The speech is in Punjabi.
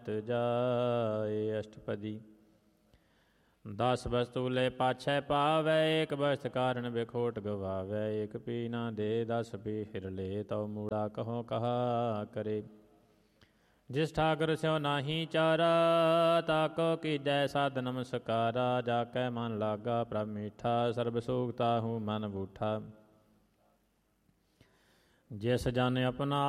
ਜਾਏ। ਅਸ਼ਟਪਦੀ। 10 ਵਸਤੂ ਲੈ ਪਾਛੈ ਪਾਵੈ, ਏਕ ਵਸਤ ਕਾਰਨ ਬਿਖੋਟ ਗਵਾਵੈ। ਏਕ ਪੀ ਨਾ ਦੇ 10 ਪੀ ਫਿਰ ਲੈ, ਤਉ ਮੂੜਾ ਕਹੋ ਕਹਾ ਕਰੇ। ਜਿਸ ਠਾਕੁਰ ਸਿਉ ਨਾਹੀ ਚਾਰਾ, ਤਾਕੋ ਕੀਜੈ ਸਾਧ ਨਮਸਕਾਰਾ। ਜਾ ਕੈ ਮਨ ਲਾਗਾ ਪ੍ਰਭ ਮੀਠਾ, ਸਰਬ ਸੂਖ ਤਾਹੂ ਮਨ ਬੂਠਾ। ਜਿਸ ਜਨ ਆਪਣਾ